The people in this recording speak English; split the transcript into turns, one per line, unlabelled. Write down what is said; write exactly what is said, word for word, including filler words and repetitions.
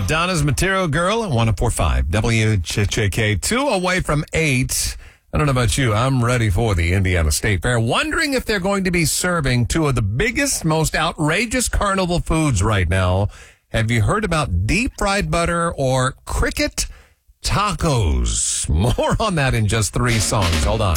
Madonna's Material Girl at one oh four point five W J K. Two away from eight. I don't know about you. I'm ready for the Indiana State Fair. Wondering if they're going to be serving two of the biggest, most outrageous carnival foods right now. Have you heard about deep fried butter or cricket tacos? More on that in just three songs. Hold on.